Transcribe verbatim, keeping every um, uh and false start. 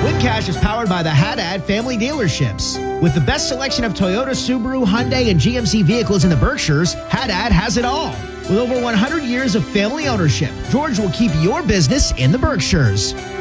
Webcash is powered by the Haddad family dealerships. With the best selection of Toyota, Subaru, Hyundai, and G M C vehicles in the Berkshires, Haddad has it all. With over one hundred years of family ownership, George will keep your business in the Berkshires.